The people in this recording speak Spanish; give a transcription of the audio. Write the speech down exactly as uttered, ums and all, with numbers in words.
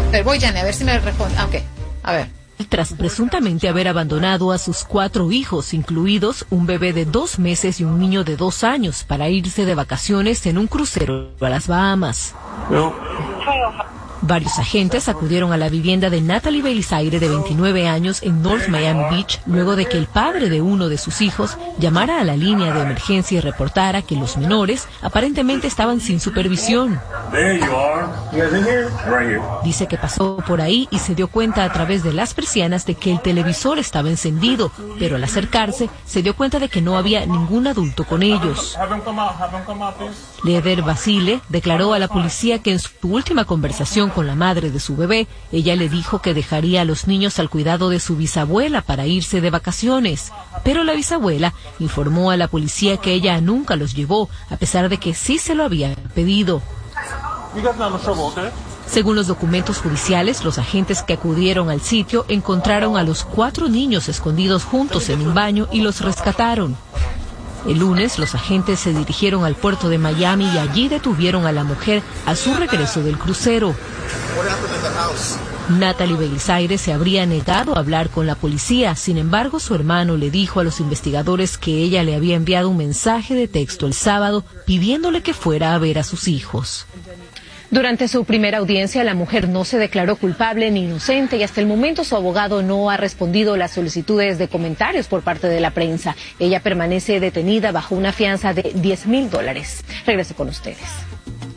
Pero voy, Jane, a ver si me responde. Ah, ok. A ver. Tras presuntamente haber abandonado a sus cuatro hijos, incluidos un bebé de dos meses y un niño de dos años, para irse de vacaciones en un crucero a las Bahamas. No. Varios agentes acudieron a la vivienda de Natalie Belisaire, de veintinueve años, en North Miami Beach, luego de que el padre de uno de sus hijos llamara a la línea de emergencia y reportara que los menores aparentemente estaban sin supervisión. Dice que pasó por ahí y se dio cuenta a través de las persianas de que el televisor estaba encendido, pero al acercarse se dio cuenta de que no había ningún adulto con ellos. Leder Basile declaró a la policía que en su última conversación con la madre de su bebé, ella le dijo que dejaría a los niños al cuidado de su bisabuela para irse de vacaciones. Pero la bisabuela informó a la policía que ella nunca los llevó, a pesar de que sí se lo había pedido. Según los documentos judiciales, los agentes que acudieron al sitio encontraron a los cuatro niños escondidos juntos en un baño y los rescataron. El lunes, los agentes se dirigieron al puerto de Miami y allí detuvieron a la mujer a su regreso del crucero. Natalie Belisaire se habría negado a hablar con la policía. Sin embargo, su hermano le dijo a los investigadores que ella le había enviado un mensaje de texto el sábado pidiéndole que fuera a ver a sus hijos. Durante su primera audiencia, la mujer no se declaró culpable ni inocente y hasta el momento su abogado no ha respondido las solicitudes de comentarios por parte de la prensa. Ella permanece detenida bajo una fianza de diez mil dólares. Regreso con ustedes.